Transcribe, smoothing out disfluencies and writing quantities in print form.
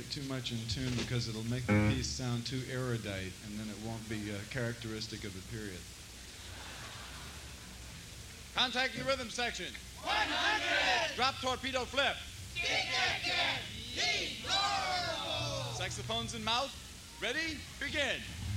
get too much in tune because it'll make the piece sound too erudite, and then it won't be characteristic of the period. Contact the rhythm section. 100! Drop torpedo flip. Saxophones in mouth. Ready? Begin.